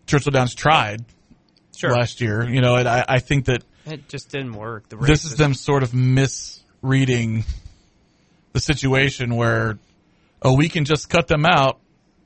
Churchill Downs tried last year. And I think that it just didn't work. This is them sort of misreading the situation where, we can just cut them out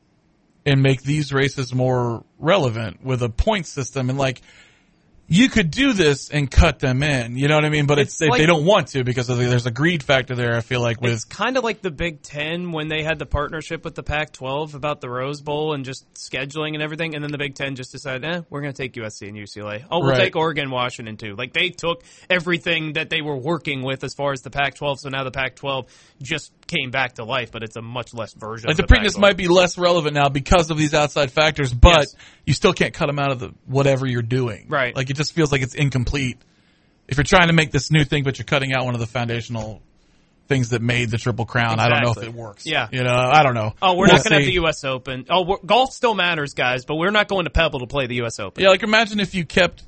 and make these races more relevant with a point system. And you could do this and cut them in, you know what I mean? But they don't want to because there's a greed factor there, I feel like. It's kind of like the Big Ten when they had the partnership with the Pac-12 about the Rose Bowl and just scheduling and everything, and then the Big Ten just decided, we're going to take USC and UCLA. We'll take Oregon and Washington too. They took everything that they were working with as far as the Pac-12, so now the Pac-12 just came back to life, but it's a much less version of the Preakness might be less relevant now because of these outside factors, but you still can't cut them out of the whatever you're doing. Right. It just feels like it's incomplete. If you're trying to make this new thing, but you're cutting out one of the foundational things that made the Triple Crown, I don't know if it works. Yeah. I don't know. We're not going to have the U.S. Open. Golf still matters, guys, but we're not going to Pebble to play the U.S. Open. Yeah, imagine if you kept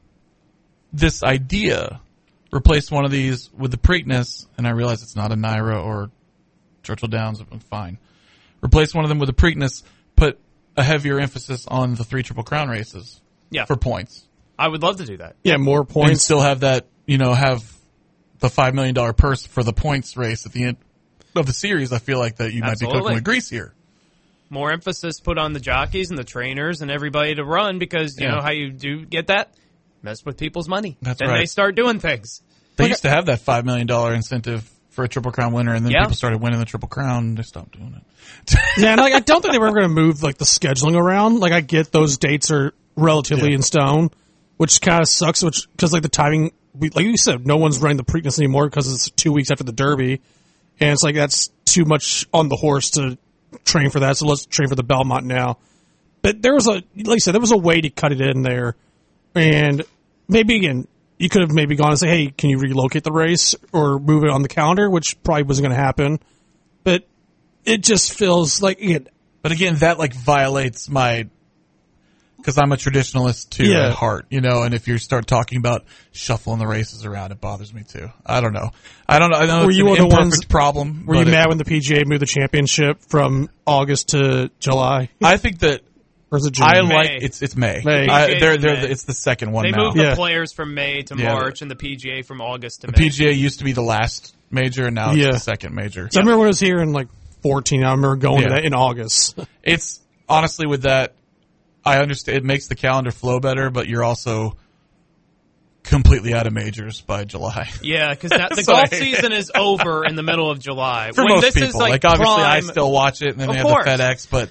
this idea, replaced one of these with the Preakness, and I realize it's not a NYRA or Churchill Downs, fine. Replace one of them with a Preakness, put a heavier emphasis on the 3 Triple Crown races for points. I would love to do that. Yeah, more points. And still have that, have the $5 million purse for the points race at the end of the series. I feel like that you might be cooking with grease here. More emphasis put on the jockeys and the trainers and everybody to run because you know how you do get that? Mess with people's money. Then they start doing things. They used to have that $5 million incentive for a Triple Crown winner, and then people started winning the Triple Crown. They stopped doing it. And I don't think they were going to move the scheduling around. I get those dates are relatively in stone, which kind of sucks. Because the timing, like you said, no one's running the Preakness anymore because it's 2 weeks after the Derby, and it's that's too much on the horse to train for that. So let's train for the Belmont now. But there was like you said, there was a way to cut it in there, and maybe again. You could have maybe gone and say, hey, can you relocate the race or move it on the calendar, which probably wasn't going to happen. But it just feels like it. But again, that violates my, because I'm a traditionalist too at heart, and if you start talking about shuffling the races around, it bothers me too. I don't know. I know were it's you an imperfect problem. Were you mad when the PGA moved the championship from August to July? I think that. Or is it June? It's May. It's the second one now. They moved the players from May to March and the PGA from August to May. The PGA used to be the last major, and now it's the second major. So I remember when I was here in 14, I remember going to that in August. It's honestly with that, I understand it makes the calendar flow better, but you're also completely out of majors by July. Yeah, because the golf season is over in the middle of July. For most people. Obviously I still watch it, and then they have the FedEx, but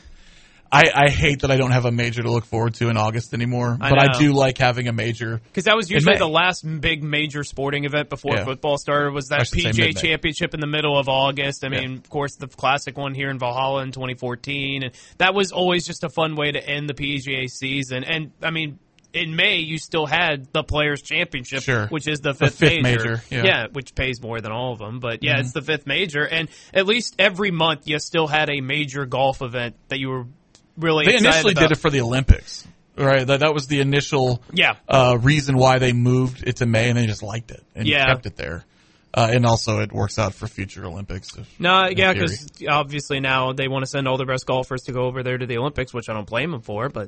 I hate that I don't have a major to look forward to in August anymore, but I do like having a major. Because that was usually the last big major sporting event before football started, was that PGA Championship in the middle of August. I mean, of course, the classic one here in Valhalla in 2014. And that was always just a fun way to end the PGA season. And, I mean, in May, you still had the Players' Championship, which is the fifth major. Yeah, which pays more than all of them. But, it's the fifth major. And at least every month, you still had a major golf event that you were really They initially about. did it for the Olympics, right? That was the initial reason why they moved it to May, and they just liked it and kept it there. And also, it works out for future Olympics. Because obviously now they want to send all their best golfers to go over there to the Olympics, which I don't blame them for. But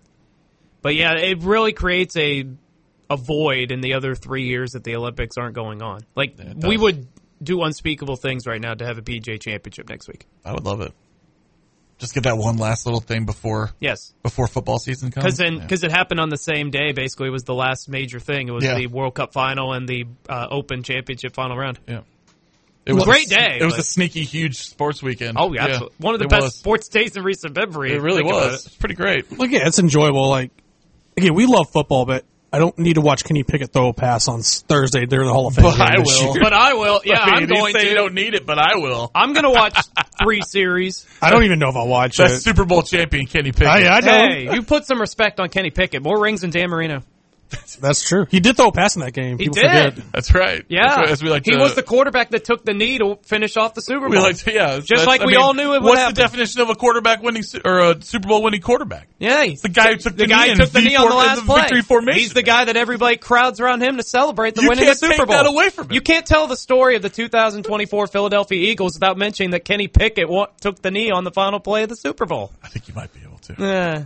it really creates a void in the other 3 years that the Olympics aren't going on. We would do unspeakable things right now to have a PGA Championship next week. I would love it. Just get that one last little thing before football season comes. Because it happened on the same day, basically. It was the last major thing. It was the World Cup final and the Open Championship final round. Yeah. It was a great day. It was a sneaky, huge sports weekend. Oh, yeah. Absolutely. One of the best sports days in recent memory. It really was. It's pretty great. It's enjoyable. Again, we love football, but I don't need to watch Kenny Pickett throw a pass on Thursday during the Hall of Fame. But I will. But I will. Yeah, I'm going to. You don't need it, but I will. I'm going to watch 3 series. I don't even know if I'll watch it. That's Super Bowl champion Kenny Pickett. I know. Hey, you put some respect on Kenny Pickett. More rings than Dan Marino. That's true. He did throw a pass in that game. He did. Forget. That's right. Yeah. That's what, he was the quarterback that took the knee to finish off the Super Bowl. We all knew it would What's happen. the definition of a quarterback winning or a Super Bowl winning quarterback? Yeah, he's the guy who took the knee on the last play. Victory formation. He's the guy that everybody crowds around him to celebrate the winning of the Super Bowl. You can't take that away from him. You can't tell the story of the 2024 Philadelphia Eagles without mentioning that Kenny Pickett took the knee on the final play of the Super Bowl. I think you might be able to.